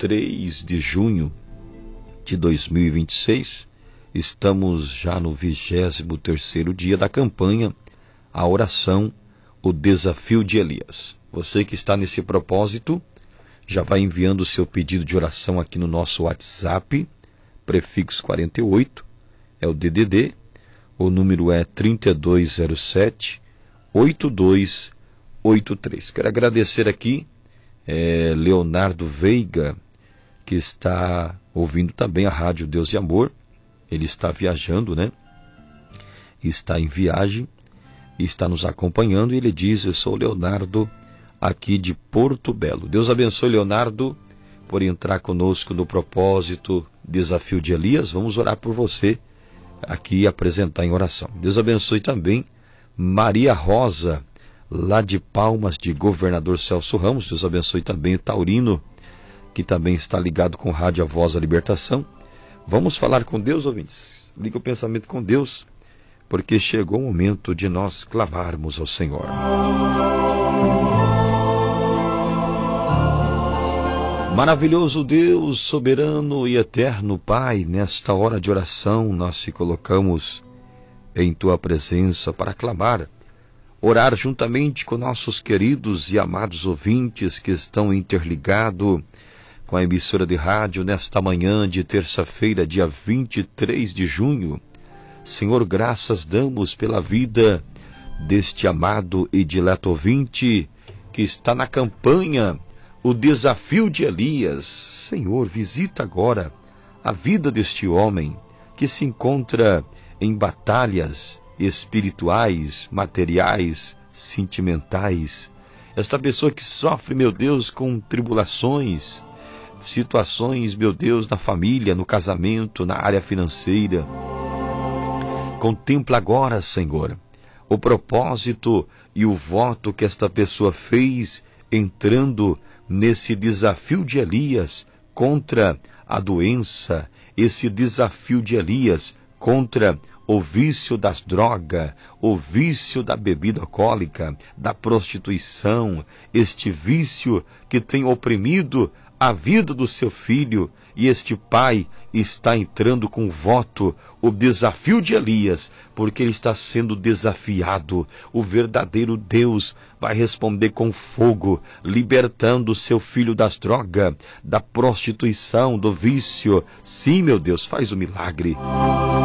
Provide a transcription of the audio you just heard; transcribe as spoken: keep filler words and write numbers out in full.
três de junho de dois mil e vinte e seis. Estamos já no vigésimo terceiro dia da campanha, a oração, o desafio de Elias. Você que está nesse propósito, já vai enviando o seu pedido de oração aqui no nosso WhatsApp, prefixo quarenta e oito, é o D D D, o número é trinta e dois zero sete, oitenta e dois oitenta e três. Quero agradecer aqui é, Leonardo Veiga, que está ouvindo também a Rádio Deus e Amor. Ele está viajando, né? Está em viagem, está nos acompanhando e ele diz: eu sou o Leonardo, aqui de Porto Belo. Deus abençoe, Leonardo, por entrar conosco no propósito Desafio de Elias. Vamos orar por você aqui e apresentar em oração. Deus abençoe também Maria Rosa, lá de Palmas, de Governador Celso Ramos. Deus abençoe também o Taurino, que também está ligado com Rádio A Voz da Libertação. Vamos falar com Deus, ouvintes. Liga o pensamento com Deus, porque chegou o momento de nós clamarmos ao Senhor. Maravilhoso Deus, soberano e eterno Pai, nesta hora de oração nós se colocamos em Tua presença para clamar, orar juntamente com nossos queridos e amados ouvintes que estão interligados com a emissora de rádio nesta manhã de terça-feira, dia vinte e três de junho. Senhor, graças damos pela vida deste amado e dileto ouvinte que está na campanha, o desafio de Elias. Senhor, visita agora a vida deste homem que se encontra em batalhas espirituais, materiais, sentimentais. Esta pessoa que sofre, meu Deus, com tribulações, situações, meu Deus, na família, no casamento, na área financeira. Contempla agora, Senhor, o propósito e o voto que esta pessoa fez entrando nesse desafio de Elias contra a doença, esse desafio de Elias contra o vício das drogas, o vício da bebida alcoólica, da prostituição, este vício que tem oprimido a vida do seu filho, e este pai está entrando com voto, o desafio de Elias, porque ele está sendo desafiado. O verdadeiro Deus vai responder com fogo, libertando o seu filho das drogas, da prostituição, do vício. Sim, meu Deus, faz o milagre.